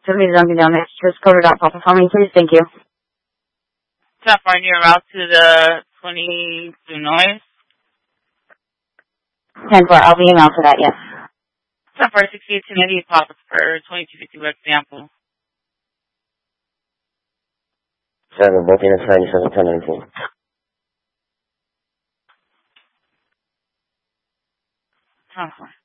Somebody's Dunkin' Donuts. Just code it out, Papa, for me, please. Thank you. Top right near route to the 20 Illinois. 10-4. I'll be emailed for that, yes. Top 68 1080 Papa for 2250 West Sample. 7, booking at 97 1019. Top 4.